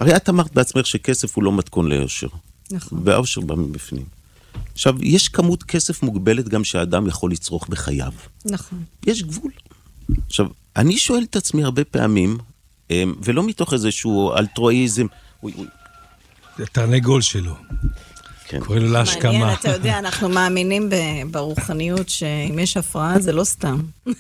הרי את אמרת בעצמך שכסף הוא לא מתכון ליושר. נכון. והאושר בא מבפנים. עכשיו, יש כמות כסף מוגבלת גם שהאדם יכול לצרוך בחייו. נכון. יש גבול. עכשיו, אני שואל את עצמי הרבה פעמים, ולא מתוך איזשהו אלטרואיזם, זה תרנגול שלו. כן. קורא לו להשכמה. מעניין, אתה יודע, אנחנו מאמינים ברוחניות שאם יש הפרעה זה לא סתם.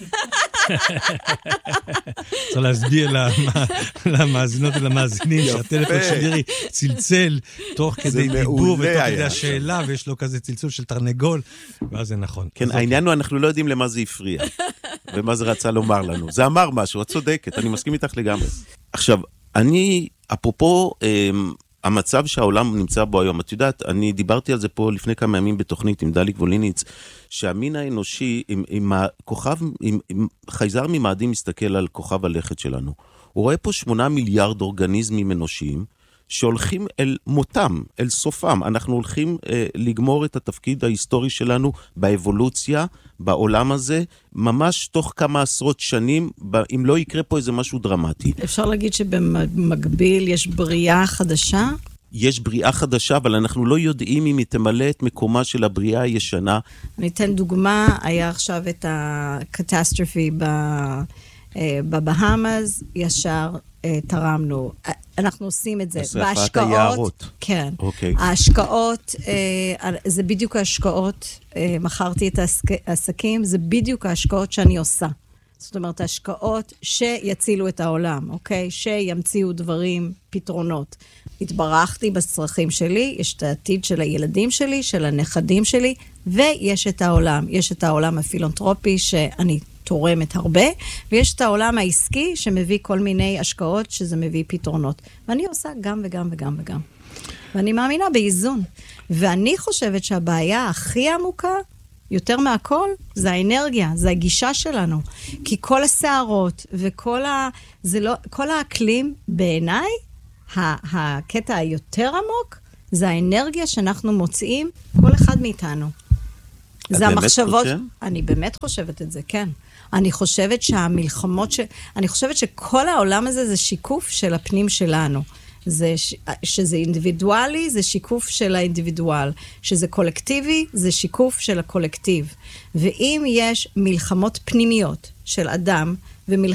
צריך להסביר למאזינות ולמאזינים שהטלפון שלי צלצל תוך כדי דיבור ותוך כדי השאלה, ויש לו כזה צלצול של תרנגול, ואז זה נכון. כן, העניין הוא, אנחנו לא יודעים למה זה הפריע, ומה זה רצה לומר לנו. זה אמר משהו, את צודקת, אני מסכים איתך לגמרי. עכשיו, אני, אפרופו המצב שהעולם נמצא בו היום, את יודעת, אני דיברתי על זה פה לפני כמה ימים בתוכנית עם דליק ווליניץ, שהמין האנושי, עם הכוכב, עם חייזר ממאדים מסתכל על כוכב הלכת שלנו. הוא רואה פה 8 מיליארד אורגניזמים אנושיים, שהולכים אל מותם, אל סופם. אנחנו הולכים לגמור את התפקיד ההיסטורי שלנו באבולוציה, בעולם הזה, ממש תוך כמה עשרות שנים, אם לא יקרה פה איזה משהו דרמטי. אפשר להגיד שבמקביל יש בריאה חדשה? יש בריאה חדשה, אבל אנחנו לא יודעים אם היא תמלא את מקומה של הבריאה הישנה. אני אתן דוגמה, היה עכשיו את הקטסטרופי בבהאמאז, ישר תרמנו. אנחנו עושים את זה. השרפת היערות. כן. אוקיי. ההשקעות, זה בדיוק ההשקעות, מכרתי את העסקים, זה בדיוק ההשקעות שאני עושה. זאת אומרת, ההשקעות שיצילו את העולם, אוקיי? שימציאו דברים, פתרונות. התברכתי בצרכים שלי, יש את העתיד של הילדים שלי, של הנכדים שלי, ויש את העולם. יש את העולם הפילנתרופי שאני תורמת הרבה, ויש את העולם העסקי שמביא כל מיני השקעות שזה מביא פתרונות. ואני עושה גם וגם וגם וגם. ואני מאמינה באיזון. ואני חושבת שהבעיה הכי עמוקה, יותר מהכל, זה האנרגיה, זה הגישה שלנו. כי כל הסערות וכל כל האקלים, בעיניי, הקטע היותר עמוק, זה האנרגיה שאנחנו מוצאים, כל אחד מאיתנו. זה המחשבות, אני באמת חושבת את זה, כן. אני חושבת שהמלחמות, אני חושבת שכל העולם הזה זה שיקוף של הפנים שלנו. שזה אינדיבידואלי, זה שיקוף של האינדיבידואל. שזה קולקטיבי, זה שיקוף של הקולקטיב. ואם יש מלחמות פנימיות של אדם,